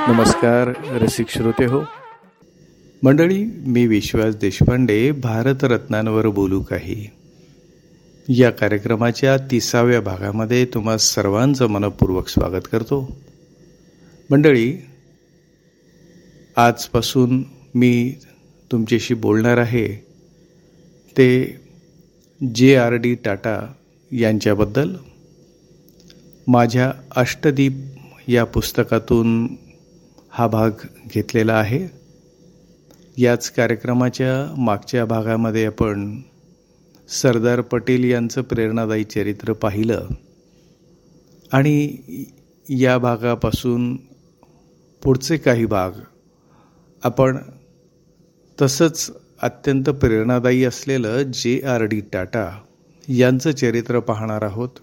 नमस्कार रसिक श्रोते हो मंडळी, मी विश्वास देशपांडे भारतरत्नांवर बोलू काही या कार्यक्रमाच्या 30व्या भागामध्ये तुम्हा सर्वांचं मनपूर्वक स्वागत करतो. मंडळी, आजपासून मी तुमच्याशी बोलणार आहे ते JRD टाटा यांच्याबद्दल. माझ्या अष्टदीप या पुस्तकातून हा भाग घेतलेला आहे. याच कार्यक्रमाच्या मागच्या भागामध्ये आपण सरदार पटेल यांचं प्रेरणादायी चरित्र पाहिलं आणि या भागापासून पुढचे काही भाग आपण तसंच अत्यंत प्रेरणादायी असलेलं JRD टाटा यांचं चरित्र पाहणार आहोत.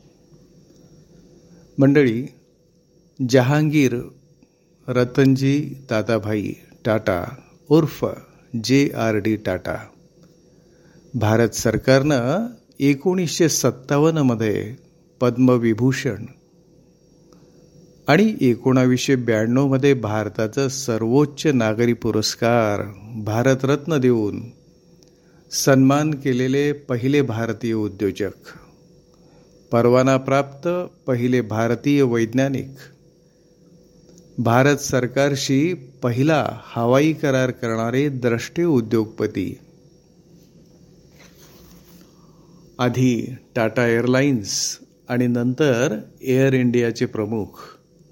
मंडळी, जहांगीर रतनजी दादाभाई टाटा उर्फ JRD टाटा भारत सरकारनं 1957 मध्ये पद्मविभूषण आणि 1992 मध्ये भारताचा सर्वोच्च नागरी पुरस्कार भारतरत्न देऊन सन्मान केलेले पहिले भारतीय उद्योजक, परवानाप्राप्त पहिले भारतीय वैज्ञानिक, भारत सरकारशी पहिला हवाई करार करणारे द्रष्टे उद्योगपती, आधी टाटा एअरलाइन्स आणि नंतर एअर इंडियाचे प्रमुख.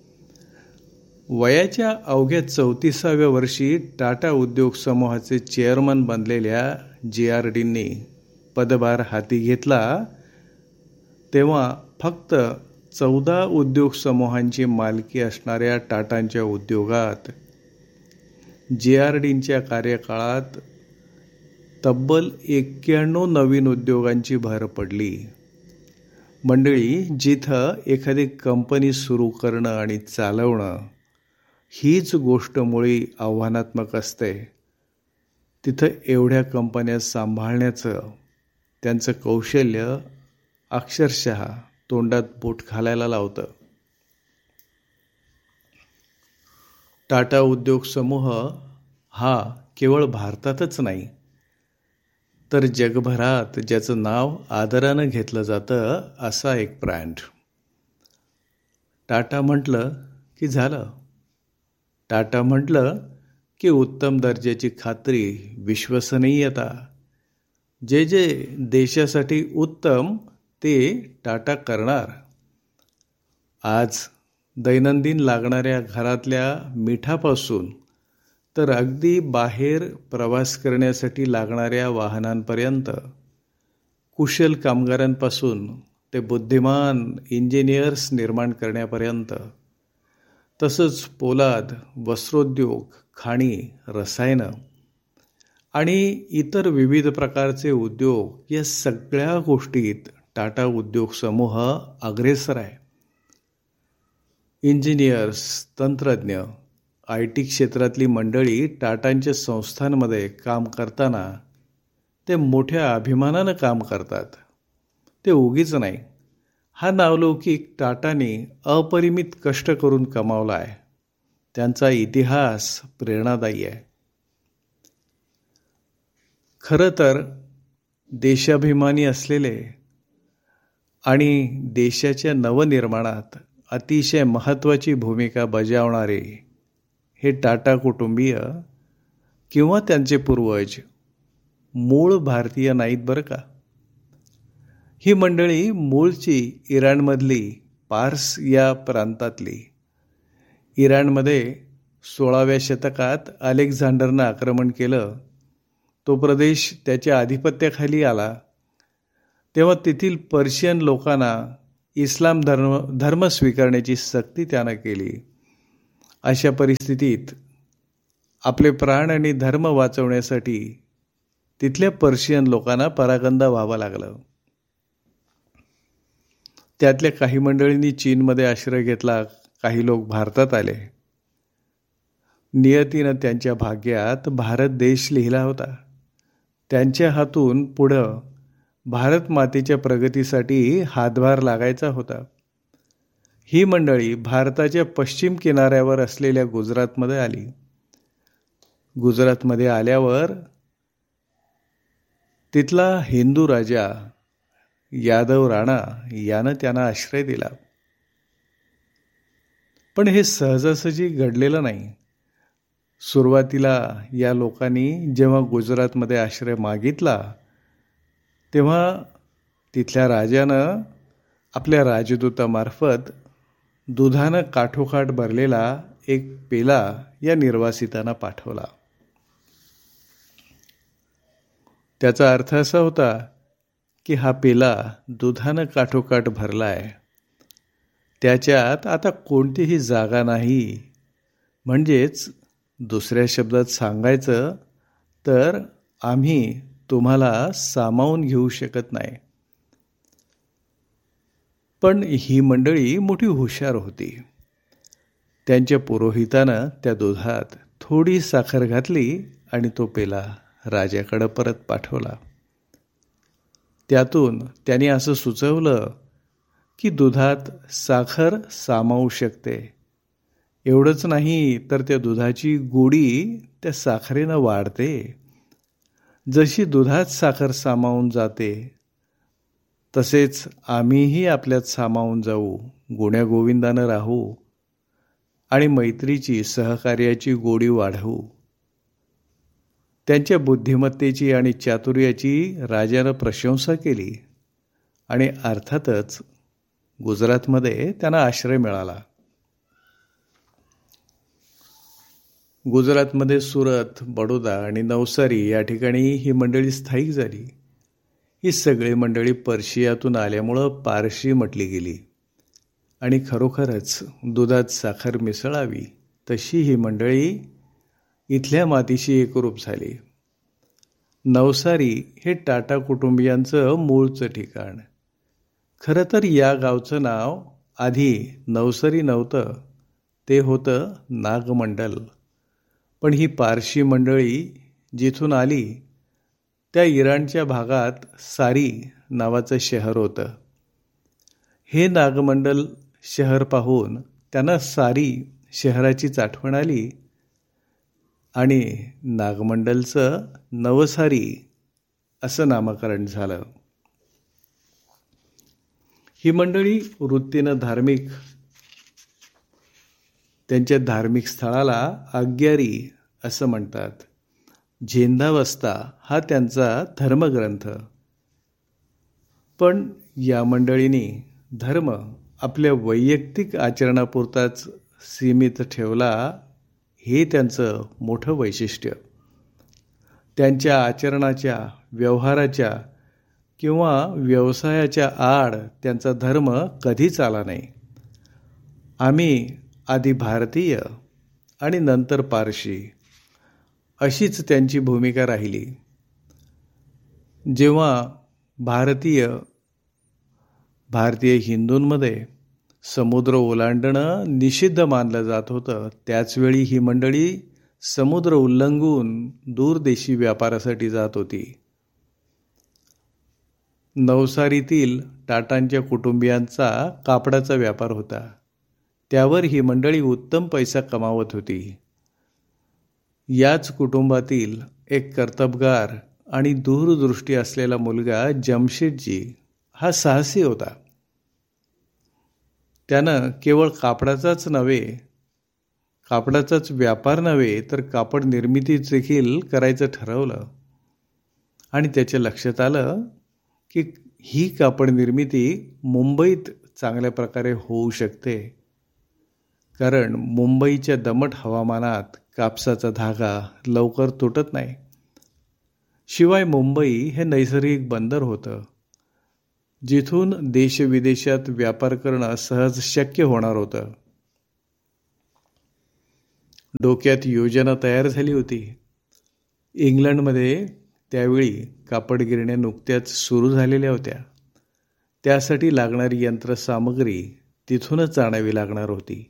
वयाच्या अवघ्या 34व्या वर्षी टाटा उद्योग समूहाचे चेअरमन बनलेल्या JRDंनी पदभार हाती घेतला तेव्हा फक्त 14 उद्योग समूहांची मालकी असणाऱ्या टाटांच्या उद्योगात JRDंच्या कार्यकाळात तब्बल 91 नवीन उद्योगांची भर पडली. मंडळी, जिथं एखादी कंपनी सुरू करणं आणि चालवणं हीच गोष्ट मुळी आव्हानात्मक असते, तिथं एवढ्या कंपन्या सांभाळण्याचं त्यांचं कौशल्य अक्षरशः तोंडात बोट घालायला लावतं. टाटा उद्योग समूह हा केवळ भारतातच नाही तर जगभरात ज्याचं नाव आदरानं घेतलं जातं असा एक ब्रँड. टाटा म्हटलं की झालं. टाटा म्हटलं की उत्तम दर्जाची खात्री, विश्वसनीयता, जे जे देशासाठी उत्तम ते टाटा करणार. आज दैनंदिन लागणाऱ्या घरातल्या मिठापासून तर अगदी बाहेर प्रवास करण्यासाठी लागणाऱ्या वाहनांपर्यंत, कुशल कामगारांपासून ते बुद्धिमान इंजिनियर्स निर्माण करण्यापर्यंत, तसंच पोलाद, वस्त्रोद्योग, खाणी, रसायनं आणि इतर विविध प्रकारचे उद्योग, या सगळ्या गोष्टीत टाटा उद्योग समूह अग्रेसर आहे. इंजिनियर्स, तंत्रज्ञ, IT क्षेत्रातली मंडळी टाटांच्या संस्थांमध्ये काम करताना ते मोठ्या अभिमानानं काम करतात. ते उगीच नाही. हा नावलौकिक टाटांनी अपरिमित कष्ट करून कमावला आहे. त्यांचा इतिहास प्रेरणादायी आहे. खरं तर देशाभिमानी असलेले आणि देशाच्या नवनिर्माणात अतिशय महत्त्वाची भूमिका बजावणारे हे टाटा कुटुंबीय किंवा त्यांचे पूर्वज मूळ भारतीय नाहीत बरं का. ही मंडळी मूळची इराणमधली, पार्स या प्रांतातली. इराणमध्ये 16व्या शतकात अलेक्झांडरनं आक्रमण केलं. तो प्रदेश त्याच्या आधिपत्याखाली आला तेव्हा तेथील पर्शियन लोकांना इस्लाम धर्म स्वीकारण्याची सक्ती त्यानं केली. अशा परिस्थितीत आपले प्राण आणि धर्म वाचवण्यासाठी तिथल्या पर्शियन लोकांना परागंदा व्हावं लागलं. त्यातल्या काही मंडळींनी चीनमध्ये आश्रय घेतला, काही लोक भारतात आले. नियतीनं त्यांच्या भाग्यात भारत देश लिहिला होता. त्यांच्या हातून पुढं भारत मातेच्या प्रगतीसाठी हातभार लागायचा होता. ही मंडळी भारताच्या पश्चिम किनाऱ्यावर असलेल्या गुजरातमध्ये आली. गुजरातमध्ये आल्यावर तिथला हिंदू राजा यादव राणा यानं त्यांना आश्रय दिला. पण हे सहजासहजी घडलेलं नाही. सुरुवातीला या लोकांनी जेव्हा गुजरातमध्ये आश्रय मागितला तेव्हा तिथल्या राजानं आपल्या राजदूतामार्फत दुधानं काठोकाठ भरलेला एक पेला या निर्वासितांना पाठवला. त्याचा अर्थ असा होता की हा पेला दुधानं काठोकाठ भरला आहे, त्याच्यात आता कोणतीही जागा नाही. म्हणजेच दुसऱ्या शब्दात सांगायचं तर आम्ही तुम्हाला सामावून घेऊ शकत नाही. पण ही मंडळी मोठी हुशार होती. त्यांच्या पुरोहितानं त्या दुधात थोडी साखर घातली आणि तो पेला राजाकडे परत पाठवला. त्यातून त्यांनी असं सुचवलं की दुधात साखर सामावू शकते. एवढंच नाही तर त्या दुधाची गोडी त्या साखरेनं वाढते. जशी दुधात साखर सामावून जाते तसेच आम्हीही आपल्यात सामावून जाऊ, गुण्यागोविंदानं राहू आणि मैत्रीची सहकार्याची गोडी वाढवू. त्यांच्या बुद्धिमत्तेची आणि चातुर्याची राजानं प्रशंसा केली आणि अर्थातच गुजरातमध्ये त्यांना आश्रय मिळाला. गुजरातमध्ये सुरत, बडोदा आणि नवसारी या ठिकाणी ही मंडळी स्थायिक झाली. ही सगळी मंडळी पर्शियातून आल्यामुळं पारशी म्हटली गेली आणि खरोखरच दुधात साखर मिसळावी तशी ही मंडळी इथल्या मातीशी एकरूप झाली. नवसारी हे टाटा कुटुंबियांचं मूळचं ठिकाण. खरं तर या गावचं नाव आधी नवसारी नव्हतं, ते होतं नागमंडल. पण ही पारशी मंडळी जिथून आली त्या इराणच्या भागात सारी नावाचं शहर होतं. हे नागमंडल शहर पाहून त्यांना सारी शहराचीच आठवण आली आणि नागमंडलचं नवसारी असं नामकरण झालं. ही मंडळी वृत्तीनं धार्मिक. त्यांच्या धार्मिक स्थळाला आग्यारी असं म्हणतात. झेंदावस्ता हा त्यांचा धर्मग्रंथ. पण या मंडळींनी धर्म आपल्या वैयक्तिक आचरणापुरताच सीमित ठेवला, हे त्यांचं मोठं वैशिष्ट्य. त्यांच्या आचरणाच्या, व्यवहाराच्या किंवा व्यवसायाच्या आड त्यांचा धर्म कधीच आला नाही. आम्ही आधी भारतीय आणि नंतर पारशी अशीच त्यांची भूमिका राहिली. जेव्हा भारतीय हिंदूंमध्ये समुद्र ओलांडणं निषिद्ध मानलं जात होतं, त्याचवेळी ही मंडळी समुद्र उल्लंघून दूरदेशी व्यापारासाठी जात होती. नवसारीतील टाटांच्या कुटुंबियांचा कापडाचा व्यापार होता. त्यावर ही मंडळी उत्तम पैसा कमावत होती. याच कुटुंबातील एक कर्तबगार आणि दूरदृष्टी असलेला मुलगा जमशेदजी हा साहसी होता. त्यानं केवळ कापडाचाच व्यापार नव्हे तर कापड निर्मिती देखील करायचं ठरवलं आणि त्याच्या लक्षात आलं की ही कापड निर्मिती मुंबईत चांगल्या प्रकारे होऊ शकते, कारण मुंबईच्या दमट हवामानात कापसाचा धागा लवकर तुटत नाही. शिवाय मुंबई हे नैसर्गिक बंदर होतं, जिथून देशविदेशात व्यापार करणं सहज शक्य होणार होतं. डोक्यात योजना तयार झाली होती. इंग्लंडमध्ये त्यावेळी कापड गिरण्या नुकत्याच सुरू झालेल्या होत्या. त्यासाठी लागणारी यंत्रसामग्री तिथूनच आणावी लागणार होती.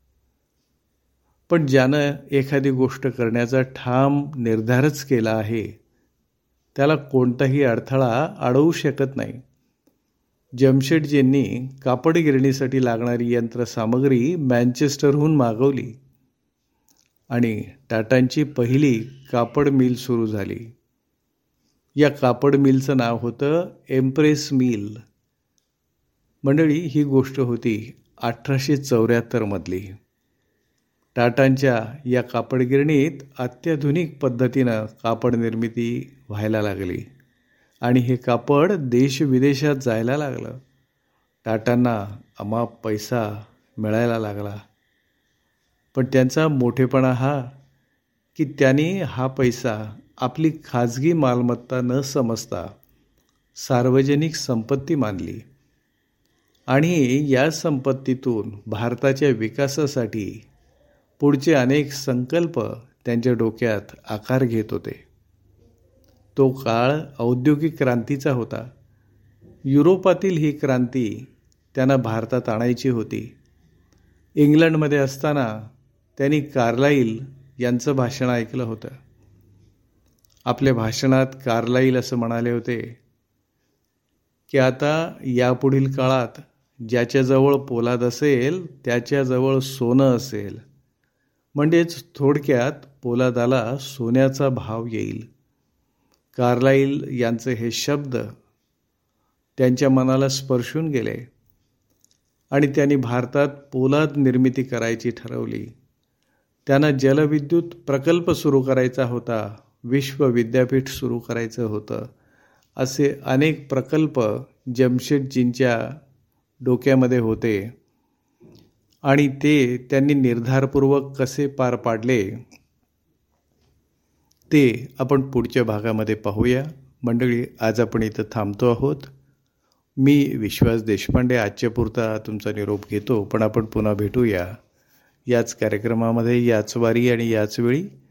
पण ज्यानं एखादी गोष्ट करण्याचा ठाम निर्धारच केला आहे त्याला कोणताही अडथळा अडवू शकत नाही. जमशेदजींनी कापड गिरणीसाठी लागणारी यंत्रसामग्री मँचेस्टरहून मागवली आणि टाटांची पहिली कापड मिल सुरू झाली. या कापड मिलचं नाव होतं एम्प्रेस मिल. मंडळी, ही गोष्ट होती 1874 मधली. टाटांच्या या कापड गिरणीत अत्याधुनिक पद्धतीनं कापड निर्मिती व्हायला लागली आणि हे कापड देशविदेशात जायला लागलं. टाटांना अमाप पैसा मिळायला लागला. पण त्यांचा मोठेपणा हा की त्यांनी हा पैसा आपली खाजगी मालमत्ता न समजता सार्वजनिक संपत्ती मानली आणि या संपत्तीतून भारताच्या विकासासाठी पुढचे अनेक संकल्प त्यांच्या डोक्यात आकार घेत होते. तो काळ औद्योगिक क्रांतीचा होता. युरोपातील ही क्रांती त्यांना भारतात आणायची होती. इंग्लंडमध्ये असताना त्यांनी कार्लाईल यांचं भाषण ऐकलं होतं. आपल्या भाषणात कार्लाईल असं म्हणाले होते की आता यापुढील काळात ज्याच्याजवळ पोलाद असेल त्याच्याजवळ सोनं असेल. म्हणजेच थोडक्यात पोलादाला सोन्याचा भाव येईल. कार्लाईल यांचे हे शब्द त्यांच्या मनाला स्पर्शून गेले आणि त्यांनी भारतात पोलाद निर्मिती करायची ठरवली. त्यांना जलविद्युत प्रकल्प सुरू करायचा होता, विश्व विद्यापीठ सुरू करायचं होतं. असे अनेक प्रकल्प जमशेदजींच्या डोक्यामध्ये होते आणि ते त्यांनी निर्धारपूर्वक कसे पार पाडले ते आपण पुढच्या भागामध्ये पाहूया. मंडळी, आज आपण इथं थांबतो आहोत. मी विश्वास देशपांडे आजच्या पुरता तुमचा निरोप घेतो, पण आपण पुन्हा भेटूया याच कार्यक्रमामध्ये, याच वारी आणि याच वेळी.